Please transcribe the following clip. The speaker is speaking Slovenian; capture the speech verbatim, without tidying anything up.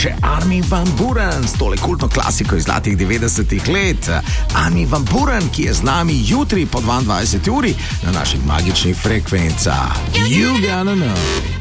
še Armin van Buuren s tole kultno klasiko iz zlatih devetdesetih let. Armin van Buuren, ki je z nami jutri po dvaindvajseti uri na naših magičnih frekvencah. You gonna know.